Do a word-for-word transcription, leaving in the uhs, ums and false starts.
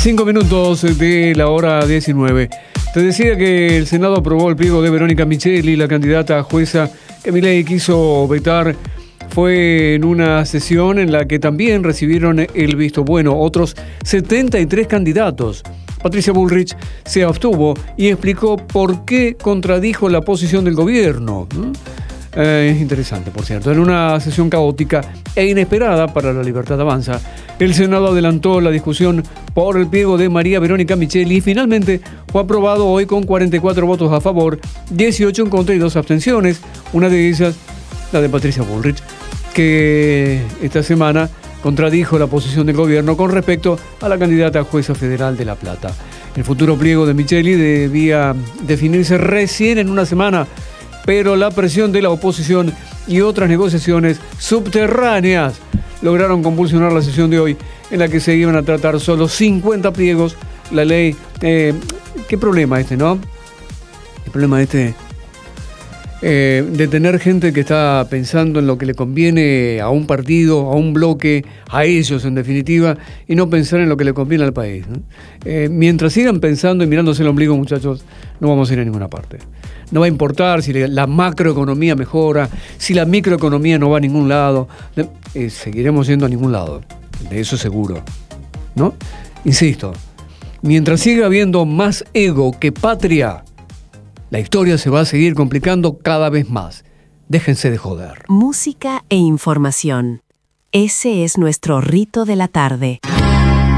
Cinco minutos de la hora diecinueve. Te decía que el Senado aprobó el pliego de Verónica Micheli, la candidata a jueza que Milei quiso vetar. Fue en una sesión en la que también recibieron el visto bueno otros setenta y tres candidatos. Patricia Bullrich se abstuvo y explicó por qué contradijo la posición del gobierno. Eh, es interesante, por cierto. En una sesión caótica e inesperada para La Libertad Avanza, el Senado adelantó la discusión por el pliego de María Verónica Micheli y finalmente fue aprobado hoy con cuarenta y cuatro votos a favor, dieciocho en contra y dos abstenciones. Una de ellas, la de Patricia Bullrich, que esta semana contradijo la posición del gobierno con respecto a la candidata a jueza federal de La Plata. El futuro pliego de Micheli debía definirse recién en una semana, pero la presión de la oposición y otras negociaciones subterráneas lograron convulsionar la sesión de hoy, en la que se iban a tratar solo cincuenta pliegos. La ley... Eh, ¿Qué problema este, no? El problema este... Eh, de tener gente que está pensando en lo que le conviene a un partido, a un bloque, a ellos en definitiva, y no pensar en lo que le conviene al país, ¿no? Eh, mientras sigan pensando y mirándose el ombligo, muchachos, no vamos a ir a ninguna parte. No va a importar si la macroeconomía mejora, si la microeconomía no va a ningún lado, eh, seguiremos yendo a ningún lado, de eso seguro, ¿no? Insisto, mientras siga habiendo más ego que patria, la historia se va a seguir complicando cada vez más. Déjense de joder. Música e información. Ese es nuestro rito de la tarde.